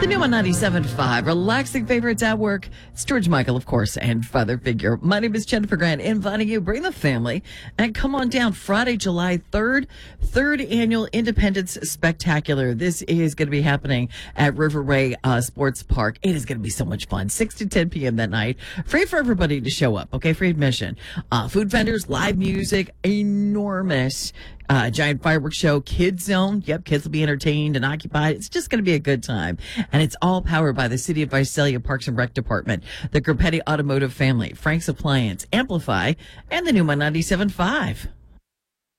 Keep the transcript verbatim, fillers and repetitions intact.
The new one ninety-seven point five, relaxing favorites at work. It's George Michael, of course, and Father Figure. My name is Jennifer Grant, inviting you, bring the family, and come on down Friday, July third, third annual Independence Spectacular. This is going to be happening at River Ray uh, Sports Park. It is going to be so much fun. six to ten p.m. that night. Free for everybody to show up, okay? Free admission. Uh, food vendors, live music, enormous Uh, giant fireworks show, Kids Zone. Yep, kids will be entertained and occupied. It's just going to be a good time. And it's all powered by the City of Visalia Parks and Rec Department, the Grupetti Automotive family, Frank's Appliance, Amplify, and the new one ninety-seven point five.